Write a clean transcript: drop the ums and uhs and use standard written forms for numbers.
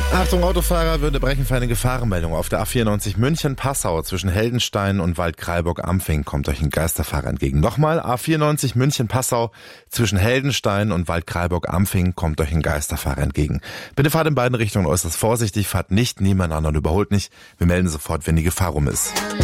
Achtung, Autofahrer, wir unterbrechen für eine Gefahrenmeldung. Auf der A94 München-Passau zwischen Heldenstein und Waldkraiburg-Ampfing kommt euch ein Geisterfahrer entgegen. Nochmal, A94 München-Passau zwischen Heldenstein und Waldkraiburg-Ampfing kommt euch ein Geisterfahrer entgegen. Bitte fahrt in beiden Richtungen äußerst vorsichtig, fahrt nicht nebeneinander und überholt nicht. Wir melden sofort, wenn die Gefahr rum ist.